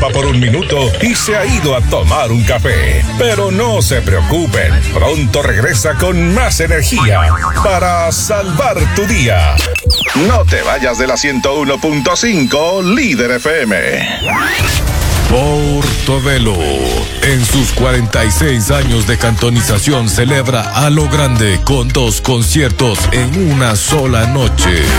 por un minuto y se ha ido a tomar un café. Pero no se preocupen, pronto regresa con más energía para salvar tu día. No te vayas de la 101.5 Líder FM. Portobelo, en sus 46 años de cantonización, celebra a lo grande con 2 conciertos en una sola noche.